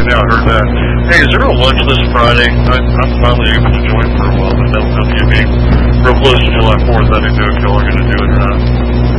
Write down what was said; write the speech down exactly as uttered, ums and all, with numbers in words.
yeah, I heard that. Hey, is there a lunch this Friday? I, I'm finally able to join for a while, but that will have you being real close to July fourth. I didn't know if y'all are going to do it or not.